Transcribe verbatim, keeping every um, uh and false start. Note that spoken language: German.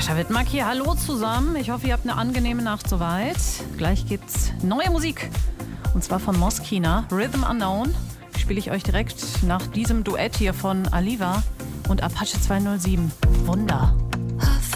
Sascha Wittmark hier, hallo zusammen. Ich hoffe, ihr habt eine angenehme Nacht soweit. Gleich gibt's neue Musik. Und zwar von Moskina, Rhythm Unknown. Spiele ich euch direkt nach diesem Duett hier von Aliva und Apache zweihundertsieben. Wunder.